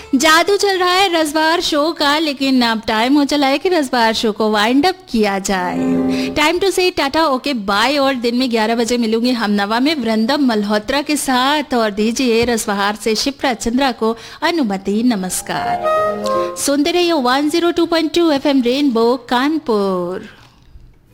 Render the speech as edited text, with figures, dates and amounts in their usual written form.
जादू चल रहा है रसवार शो का, लेकिन अब टाइम हो चला है कि रसवार शो को वाइंड अप किया जाए। टाइम टू से टाटा ओके बाय। और दिन में 11 बजे मिलूंगी हमनवा में वृंदम मल्होत्रा के साथ। और दीजिए रसवार से शिप्रा चंद्रा को अनुमति। नमस्कार। सुनते रहिए 102.2 FM रेनबो कानपुर।